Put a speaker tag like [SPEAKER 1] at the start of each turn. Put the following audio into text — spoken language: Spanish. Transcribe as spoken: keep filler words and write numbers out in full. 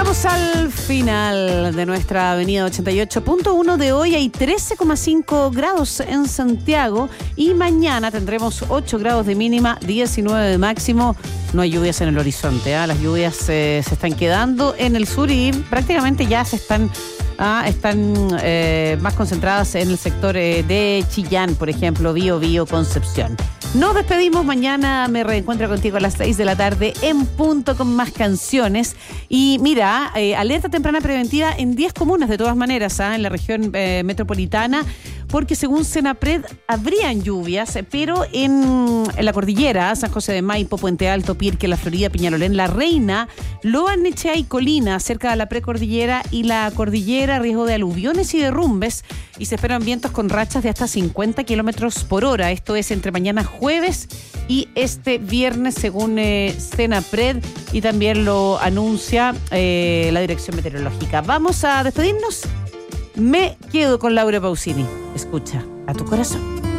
[SPEAKER 1] Llegamos al final de nuestra avenida ochenta y ocho punto uno de hoy. Hay trece coma cinco grados en Santiago y mañana tendremos ocho grados de mínima, diecinueve de máximo. No hay lluvias en el horizonte, ¿eh? Las lluvias eh, se están quedando en el sur y prácticamente ya se están... Ah, están eh, más concentradas en el sector eh, de Chillán, por ejemplo, Bío, Bío, Concepción. Nos despedimos, mañana me reencuentro contigo a las seis de la tarde en punto con más canciones. Y mira, eh, alerta temprana preventiva en diez comunas de todas maneras, ¿ah? En la región eh, metropolitana, porque según Senapred habrían lluvias, pero en, en la cordillera, San José de Maipo, Puente Alto, Pirque, La Florida, Peñalolén, La Reina, Loa, Nechea y Colina, cerca de la precordillera y la cordillera, riesgo de aluviones y derrumbes, y se esperan vientos con rachas de hasta cincuenta kilómetros por hora. Esto es entre mañana jueves y este viernes, según eh, Senapred, y también lo anuncia eh, la Dirección Meteorológica. Vamos a despedirnos. Me quedo con Laura Pausini. Escucha a tu corazón.